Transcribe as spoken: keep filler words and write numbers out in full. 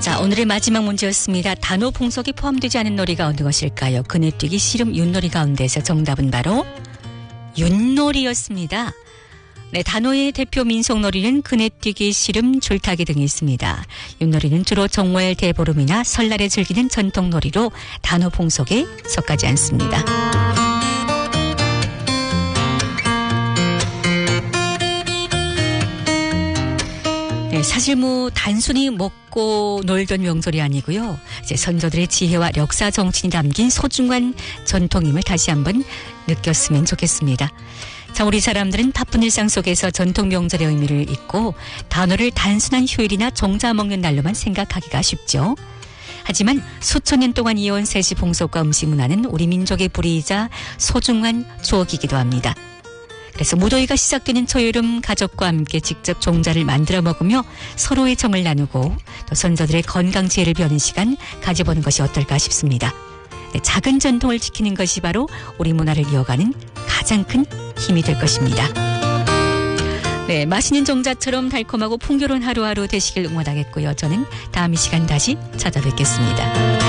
자, 오늘의 마지막 문제였습니다. 단오 풍속이 포함되지 않은 놀이가 어느 것일까요? 그네뛰기, 씨름, 윷놀이 가운데서 정답은 바로 윷놀이였습니다. 네, 단오의 대표 민속놀이는 그네뛰기, 씨름, 줄타기 등이 있습니다. 윷놀이는 주로 정월 대보름이나 설날에 즐기는 전통놀이로 단오 풍속에 속하지 않습니다. 네, 사실 뭐 단순히 먹고 놀던 명절이 아니고요. 이제 선조들의 지혜와 역사 정신이 담긴 소중한 전통임을 다시 한번 느꼈으면 좋겠습니다. 자, 우리 사람들은 바쁜 일상 속에서 전통 명절의 의미를 잊고 단오를 단순한 휴일이나 종자 먹는 날로만 생각하기가 쉽죠. 하지만 수천 년 동안 이어온 세시 풍속과 음식 문화는 우리 민족의 불이이자 소중한 추억이기도 합니다. 그래서 무더위가 시작되는 초여름 가족과 함께 직접 종자를 만들어 먹으며 서로의 정을 나누고 또 선조들의 건강 지혜를 배우는 시간 가져보는 것이 어떨까 싶습니다. 네, 작은 전통을 지키는 것이 바로 우리 문화를 이어가는 가장 큰 힘이 될 것입니다. 네, 맛있는 종자처럼 달콤하고 풍요로운 하루하루 되시길 응원하겠고요. 저는 다음 이 시간 다시 찾아뵙겠습니다.